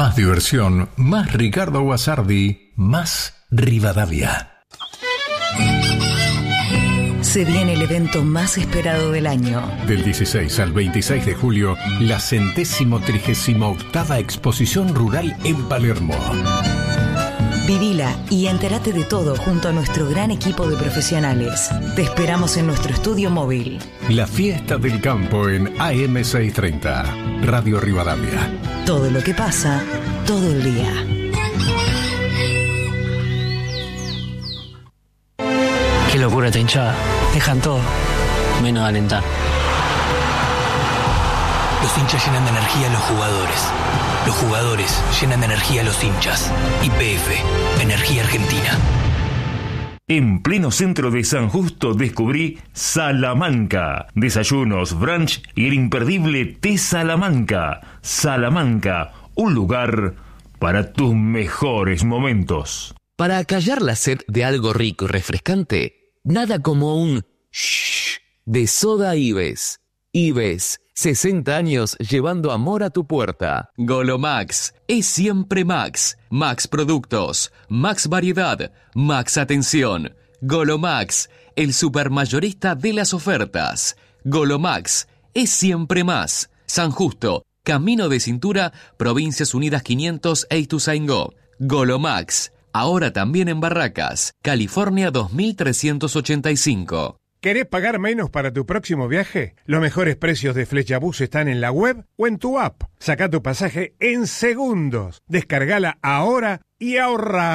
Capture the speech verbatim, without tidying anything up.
Más diversión, más Ricardo Guasardi, más Rivadavia. Se viene el evento más esperado del año. Del dieciséis al veintiséis de julio, la centésimo trigésima octava Exposición Rural en Palermo. Vivila y entérate de todo junto a nuestro gran equipo de profesionales. Te esperamos en nuestro estudio móvil. La fiesta del campo en A M seiscientos treinta, Radio Rivadavia. Todo lo que pasa, todo el día. Qué locura esta hinchada. Dejan todo, menos alentar. Los hinchas llenan de energía a los jugadores. Los jugadores llenan de energía a los hinchas. Y P F, Energía Argentina. En pleno centro de San Justo descubrí Salamanca. Desayunos, brunch y el imperdible té Salamanca. Salamanca, un lugar para tus mejores momentos. Para acallar la sed de algo rico y refrescante, nada como un shh de Soda Ives. Ives, sesenta años llevando amor a tu puerta. Golomax, es siempre Max. Max Productos, Max Variedad, Max Atención. Golomax, el supermayorista de las ofertas. Golomax, es siempre más. San Justo, Camino de Cintura, Provincias Unidas quinientos e Ituzaingó. Golomax, ahora también en Barracas, California dos mil trescientos ochenta y cinco. ¿Querés pagar menos para tu próximo viaje? Los mejores precios de Flechabús están en la web o en tu app. Saca tu pasaje en segundos. Descargala ahora y ahorra.